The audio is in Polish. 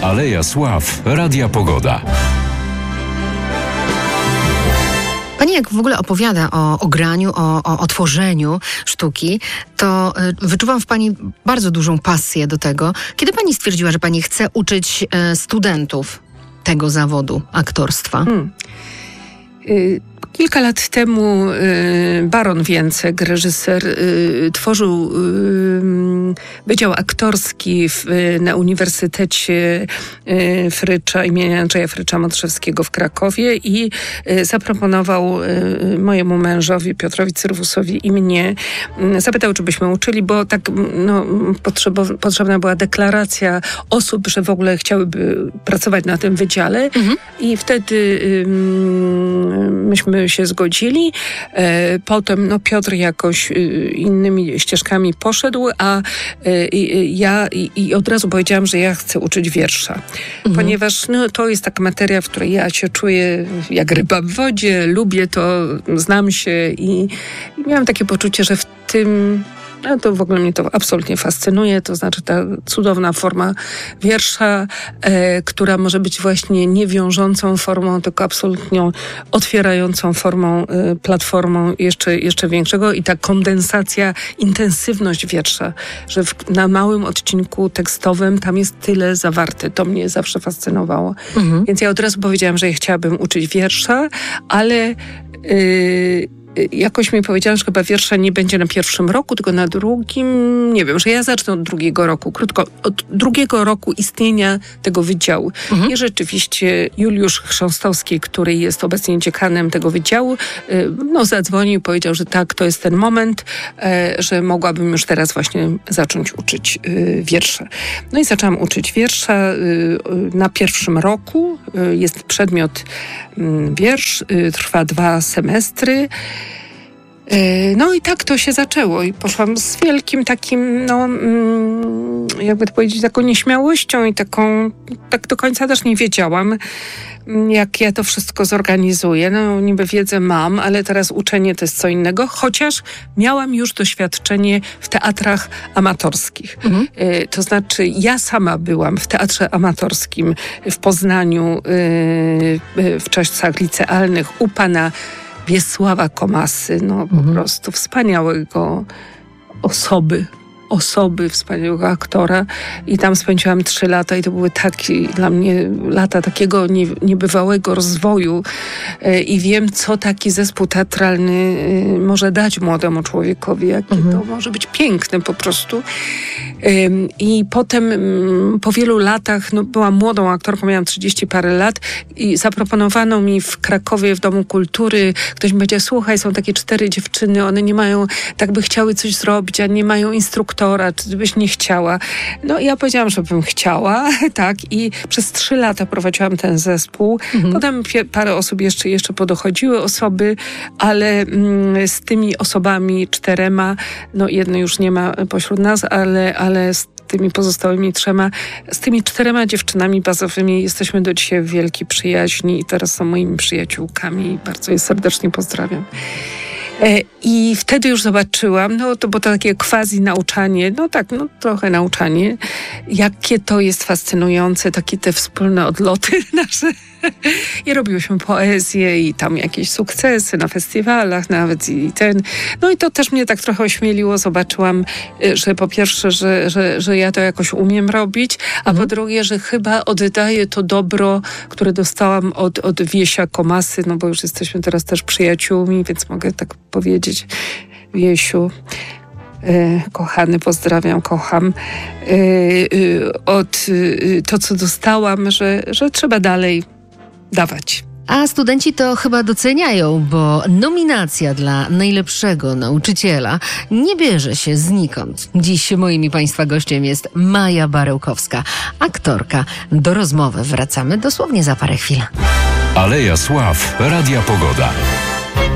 Aleja Sław Radia Pogoda. Pani jak w ogóle opowiada o graniu, o tworzeniu sztuki, to wyczuwam w pani bardzo dużą pasję do tego. Kiedy pani stwierdziła, że pani chce uczyć studentów tego zawodu aktorstwa? Kilka lat temu Baron Więcek, reżyser, tworzył Wydział Aktorski na Uniwersytecie Frycza imienia Andrzeja Frycza-Modrzewskiego w Krakowie i zaproponował mojemu mężowi, Piotrowi Cyrwusowi i mnie, zapytał, czy byśmy uczyli, bo tak potrzebna była deklaracja osób, że w ogóle chciałyby pracować na tym wydziale. I wtedy myśmy się zgodzili. Potem Piotr jakoś innymi ścieżkami poszedł, a ja od razu powiedziałam, że ja chcę uczyć wiersza. Ponieważ to jest taka materia, w której ja się czuję jak ryba w wodzie, lubię to, znam się i miałam takie poczucie, że w tym to w ogóle mnie to absolutnie fascynuje, to znaczy ta cudowna forma wiersza, która może być właśnie nie wiążącą formą, tylko absolutnie otwierającą formą, platformą jeszcze większego i ta kondensacja, intensywność wiersza, że na małym odcinku tekstowym tam jest tyle zawarte. To mnie zawsze fascynowało. Więc ja od razu powiedziałam, że ja chciałabym uczyć wiersza, ale jakoś mi powiedziałam, że chyba wiersza nie będzie na pierwszym roku, tylko na drugim. Nie wiem, że ja zacznę od drugiego roku. Krótko, od drugiego roku istnienia tego wydziału. I rzeczywiście Juliusz Chrząstowski, który jest obecnie dziekanem tego wydziału, zadzwonił i powiedział, że tak, to jest ten moment, że mogłabym już teraz właśnie zacząć uczyć wiersza. No i zaczęłam uczyć wiersza na pierwszym roku. Jest przedmiot wiersz, trwa 2 semestry. No i tak to się zaczęło i poszłam z wielkim takim, jakby to powiedzieć, taką nieśmiałością i tak do końca też nie wiedziałam, jak ja to wszystko zorganizuję. Niby wiedzę mam, ale teraz uczenie to jest co innego, chociaż miałam już doświadczenie w teatrach amatorskich. To znaczy ja sama byłam w teatrze amatorskim w Poznaniu w czasach licealnych u pana Wiesława Komasy, po prostu wspaniałego osoby, wspaniałego aktora i tam spędziłam 3 lata i to były takie dla mnie lata takiego niebywałego rozwoju i wiem, co taki zespół teatralny może dać młodemu człowiekowi, jakie to może być piękne po prostu. I potem po wielu latach, byłam młodą aktorką, miałam 30 parę lat i zaproponowano mi w Krakowie w Domu Kultury, ktoś mi powiedział, słuchaj, są takie 4 dziewczyny, one nie mają, tak by chciały coś zrobić, a nie mają instruktora, czy byś nie chciała? I ja powiedziałam, że bym chciała, tak, i przez 3 lata prowadziłam ten zespół. Potem parę osób jeszcze podochodziły osoby, ale z tymi osobami 4, jedno już nie ma pośród nas, ale z tymi pozostałymi 3, z tymi 4 dziewczynami bazowymi jesteśmy do dzisiaj w wielkiej przyjaźni i teraz są moimi przyjaciółkami. Bardzo je serdecznie pozdrawiam. I wtedy już zobaczyłam, to było to takie quasi nauczanie, trochę nauczanie, jakie to jest fascynujące, takie te wspólne odloty nasze. I robiłyśmy poezję i tam jakieś sukcesy na festiwalach nawet i to też mnie tak trochę ośmieliło. Zobaczyłam, że po pierwsze, że ja to jakoś umiem robić, a po drugie, że chyba oddaję to dobro, które dostałam od Wiesia Komasy, bo już jesteśmy teraz też przyjaciółmi, więc mogę tak powiedzieć. Wiesiu, kochany, pozdrawiam, kocham. To, co dostałam, że trzeba dalej dawać. A studenci to chyba doceniają, bo nominacja dla najlepszego nauczyciela nie bierze się znikąd. Dziś moim i Państwa gościem jest Maja Barełkowska, aktorka. Do rozmowy wracamy dosłownie za parę chwil. Aleja Sław Radia Pogoda.